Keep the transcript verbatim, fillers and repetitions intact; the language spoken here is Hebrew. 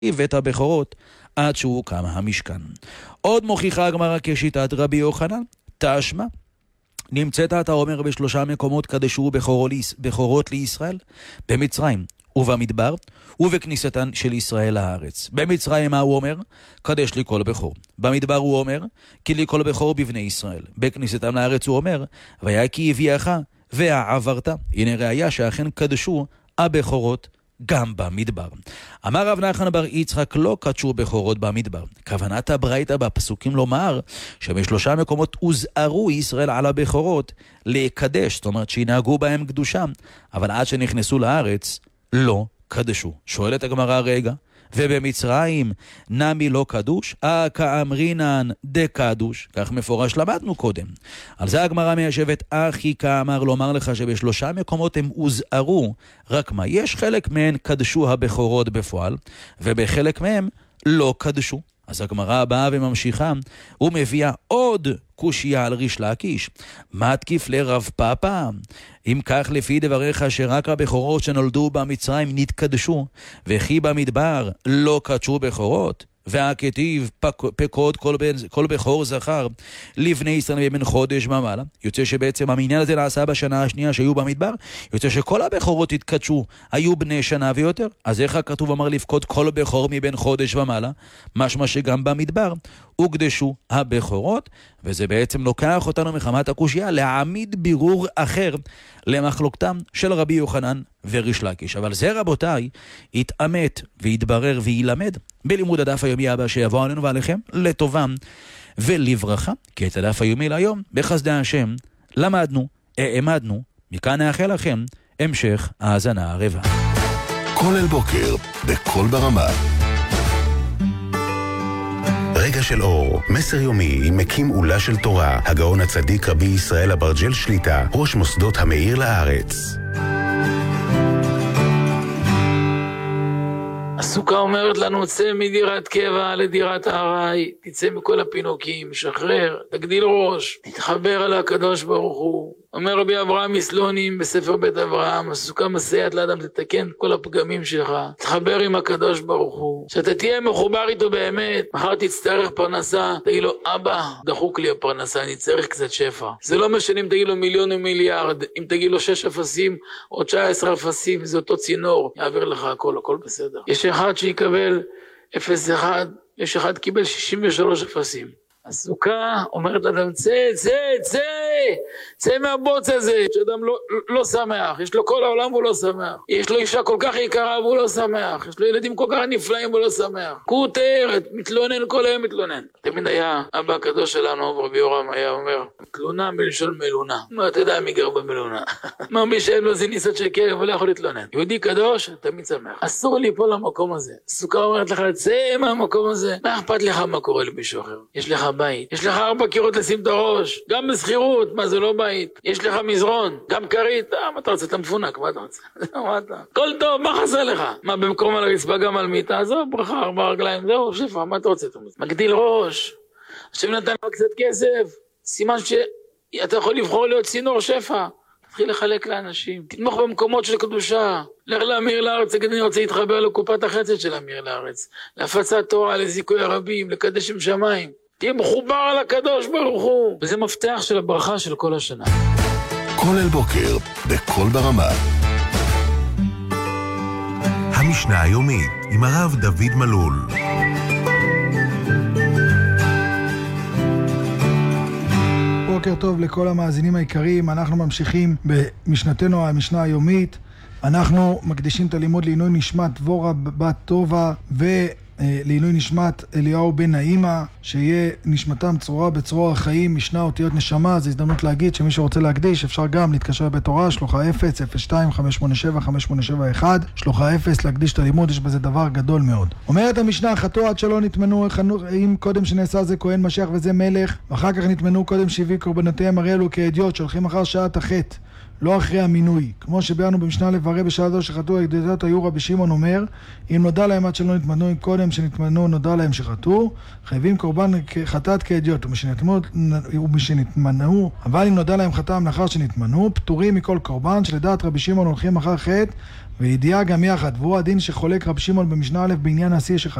ואת הבכורות עד שהוא קם המשכן. עוד מוכיחה הגמרא כשיטת רבי יוחנן, תשמע, נמצאת אתה אומר בשלושה מקומות קדשו בכורות לישראל, במצרים ובמדבר ובכניסתן של ישראל לארץ. במצרים מה הוא אומר? קדש לי כל בכור. במדבר הוא אומר, כי לי כל בכור בבני ישראל. בכניסתם לארץ הוא אומר, והיה כי הביאך והעברת. הנה ראיה שאכן קדשו הבכורות גם במדבר. אמר רב נחמן בר יצחק, לא קדשו בכורות במדבר. כוונת הברייתא בפסוקים לומר שבשלושה מקומות הוזהרו ישראל על הבכורות לקדש, זאת אומרת שינהגו בהם קדושה, אבל עד שנכנסו לארץ לא קדשו. שואלת הגמרא רגע, ובמצרים נמי לא קדוש? אה כאמרינן דקדוש. כך מפורש למדנו קודם. על זה הגמרא מיישבת, אחי כאמר לומר לך שבשלושה מקומות הם הוזהרו, רק מה? יש חלק מהן קדשו הבכורות בפועל, ובחלק מהם לא קדשו. אז הגמרא באה וממשיכה, ומביאה עוד קושיה על ריש לקיש. מה תקיף לרב פאפא? אם כך לפי דבריך שרק הבכורות שנולדו במצרים נתקדשו, וכי במדבר לא קדשו בכורות? והכתיב פקוד כל, כל בכור זכר לבני ישראל בן חודש ומעלה. יוצא שבעצם המניין הזה נעשה בשנה השנייה שהיו במדבר, יוצא שכל הבכורות התקדשו היו בני שנה ויותר. אז איך הכתוב אמר לפקוד כל בכור מבין חודש ומעלה? משמע שגם במדבר הוקדשו הבכורות, וזה בעצם לוקח אותנו מחמת הקושיה להעמיד בירור אחר למחלוקתם של רבי יוחנן וריש לקיש. אבל זה רבותיי יתאמת ויתברר וילמד בלימוד הדף היומי הבא שיבוא עלינו ועליכם לטובם ולברכה, כי את הדף היומי להיום בחסדי השם למדנו, העמדנו. מכאן נאחל לכם המשך האזנה ערבה. כל אל בוקר בכל ברמה, רגע של אור, מסר יומי עם מקים עולה של תורה, הגאון הצדיק רבי ישראל אברג'ל שליטה, ראש מוסדות המאיר לארץ. הסוכה אומרת לנו, צא מדירת קבע לדירת הארעי, תצא מכל הפינוקים, שחרר, תגדיל ראש, תתחבר על הקדוש ברוך הוא. אומר רבי אברהם מסלונים בספר בית אברהם, הסוכה מסייעת לאדם לתקן כל הפגמים שלך, תתחבר עם הקדוש ברוך הוא, שאתה תהיה מחובר איתו באמת. מחר תצטרך פרנסה, תגיד לו, אבא, דחוק לי הפרנסה, אני צריך קצת שפע. זה לא משנה אם תגיד לו מיליון או מיליארד, אם תגיד לו שש אפסים או תשע עשרה אפסים, זה אותו צינור, יעביר לך הכל, הכל בסדר. יש אחד שיקבל אפס אחד, יש אחד קיבל שישים ושלוש אפסים. הסוכה אומרת לאדם, צא, צא, צא, צא מהבוץ הזה, שאדם לא, לא שמח, יש לו כל העולם והוא לא שמח, יש לו אישה כל כך יקרה והוא לא שמח, יש לו ילדים כל כך נפלאים והוא לא שמח, כותר, מתלונן, כל היום מתלונן. תמיד היה אבא הקדוש שלנו, רבי יורם, היה אומר, תלונה מלשון מלונה. מה אתה יודע מי גר במלונה? מה מי שאין לו זיניסות שקר ולא יכול להתלונן. יהודי קדוש, תמיד שמח. אסור ליפול למקום הזה. הסוכה אומרת לך, צא מהמקום הזה. מה אכפת לך מה קורה למישהו אחר? יש לך בית, יש לך ארבע קירות לשים את הראש, גם בסחירות, מה זה לא בית, יש לך מזרון, גם כרית, אה, מה אתה רוצה, אתה מפונק, מה אתה רוצה? מה אתה? כל טוב, מה חסר לך? מה במקום על הרצפה גם על מיטה, זו ברכה, ארבע רגליים, זהו, שפע, מה אתה רוצה? מגדיל ראש, השם נתן לך קצת כסף, סימן שאתה יכול לבחור להיות צינור שפע, תתחיל לחלק לאנשים, תתמוך במקומות של קדושה, לך לאמיר לארץ, תגיד אני רוצה להתחבר לקופת החצת של אמיר לארץ, להפצת תורה, לזיכוי הרבים, לקדש עם שמיים, תהיה מחובר על הקדוש ברוך הוא, וזה מפתח של הברכה של כל השנה. כל אל בוקר בכל ברמה, המשנה היומית עם הרב דוד מלול. בוקר טוב לכל המאזינים העיקריים. אנחנו ממשיכים במשנתנו המשנה היומית. אנחנו מקדישים את הלימוד לעילוי נשמת דבורה בת טובה ולעילוי נשמת אליהו בן נעימה, שיהיה נשמתם צרורה בצרור החיים, משנה אותיות נשמה. זו הזדמנות להגיד שמי שרוצה להקדיש אפשר גם להתקשר בבית תורה, שלוחה אפס אפס שתיים חמש שמונה שבע חמש שמונה שבע אחת, שלוחה אפס להקדיש את הלימוד, יש בזה דבר גדול מאוד. אומרת המשנה, חטאו עד שלא נתמנו, אם קודם שנעשה זה כהן משיח וזה מלך, ואחר כך נתמנו קודם שהביא קורבנותיהם הרי אלו כאדיוט, שהולכים אחר שעת החטא, לא אחרי המינוי. כמו שביארנו במשנה לברר בשעה זו שחטאו הידידות היו, רבי שמעון אומר, אם נודע להם עד שלא נתמנו, אם קודם שנתמנו נודע להם שחטאו, חייבים קורבן חטאת כהדיוט, ומשנתמנו, אבל אם נודע להם חטאם לאחר שנתמנו, פטורים מכל קורבן, שלדעת רבי שמעון הולכים אחר חטא, וידיעה גם יחד, והוא הדין שחולק רבי שמעון במשנה א' בעניין העשייה שחטא.